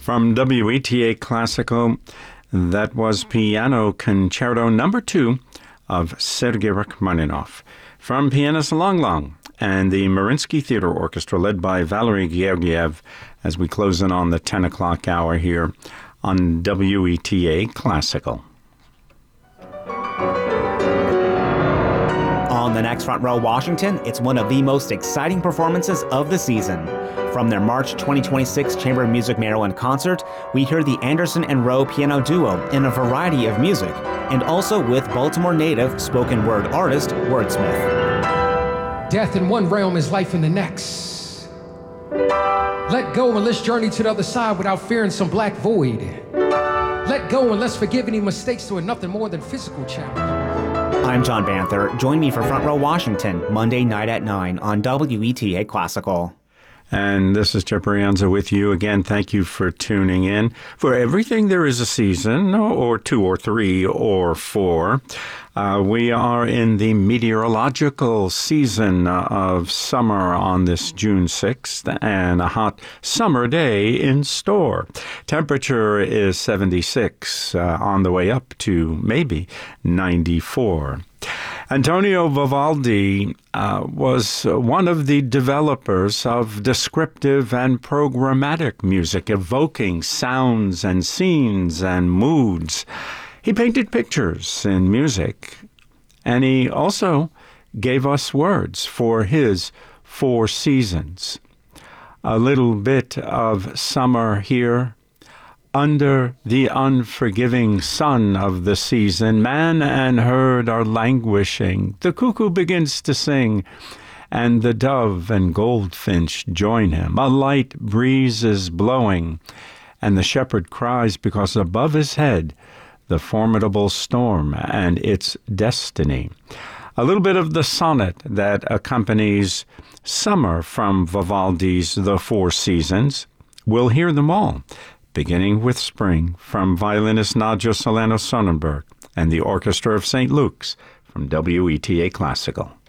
From WETA Classical, that was Piano Concerto No. 2 of Sergei Rachmaninoff. From pianist Lang Lang and the Mariinsky Theater Orchestra, led by Valery Gergiev, as we close in on the 10 o'clock hour here on WETA Classical. On the next Front Row Washington, it's one of the most exciting performances of the season. From their March 2026 Chamber of Music Maryland concert, we hear the Anderson and Rowe piano duo in a variety of music, and also with Baltimore native spoken word artist Wordsmith. Death in one realm is life in the next. Let go and let's journey to the other side without fearing some black void. Let go and let's forgive any mistakes to nothing more than physical challenge. I'm John Banther. Join me for Front Row Washington, Monday night at 9 on WETA Classical. And this is Jeff Brianza with you again. Thank you for tuning in. For everything, there is a season, or 2 or 3 or 4. We are in the meteorological season of summer on this June 6th, and a hot summer day in store. Temperature is 76, on the way up to maybe 94. Antonio Vivaldi was one of the developers of descriptive and programmatic music, evoking sounds and scenes and moods. He painted pictures in music, and he also gave us words for his 4 seasons. A little bit of summer here. Under the unforgiving sun of the season, man and herd are languishing. The cuckoo begins to sing, and the dove and goldfinch join him. A light breeze is blowing, and the shepherd cries because above his head the formidable storm and its destiny. A little bit of the sonnet that accompanies summer from Vivaldi's The 4 Seasons. We'll hear them all, beginning with spring from violinist Nadja Solano Sonnenberg and the Orchestra of St. Luke's from WETA Classical.